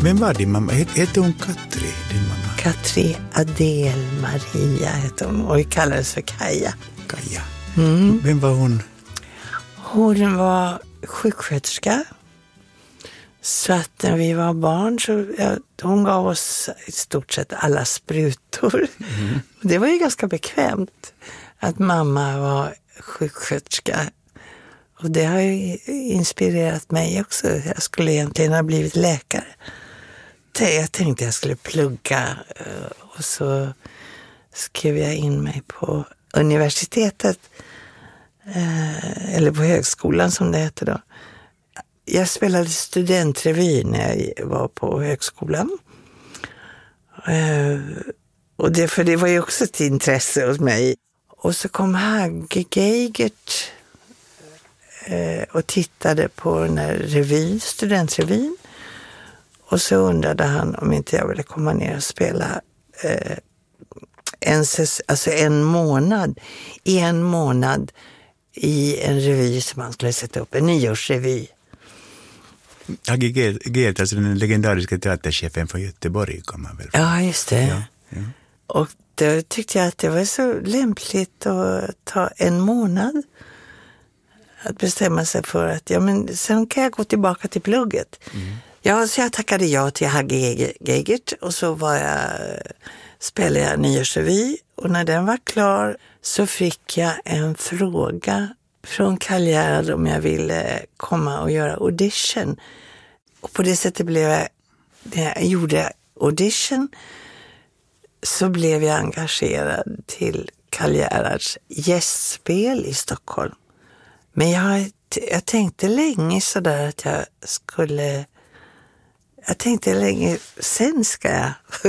Vem var din mamma? Hette hon Katri, din mamma? Katri Adel Maria hette hon och kallades för Kaja. Kaja. Mm. Vem var hon? Hon var sjuksköterska. Så att när vi var barn så hon gav oss i stort sett alla sprutor. Mm. Det var ju ganska bekvämt att mamma var sjuksköterska. Och det har ju inspirerat mig också. Jag skulle egentligen ha blivit läkare. Jag tänkte jag skulle plugga och så skrev jag in mig på universitetet. Eller på högskolan som det heter då. Jag spelade studentrevy när jag var på högskolan. Och det var ju också ett intresse hos mig. Och så kom Hagge Geigert och tittade på den här studentrevyn. Och så undrade han om inte jag ville komma ner och spela en månad i en revy som han skulle sätta upp, en nyårsrevy. Hagge Geigert, alltså den legendariska teaterchefen från Göteborg, kan man väl? Ja, just det. Ja. Och då tyckte jag att det var så lämpligt att ta en månad att bestämma sig för att men sen kan jag gå tillbaka till plugget. Mm. Ja, så jag tackade ja till Hagge Geigert och så spelade jag nyårsrevy och när den var klar så fick jag en fråga från Karl Gerhard om jag ville komma och göra audition. Och på det sättet när jag gjorde audition så blev jag engagerad till Karl Gerhards gästspel i Stockholm. Men jag tänkte länge sådär att jag tänkte länge, sen ska jag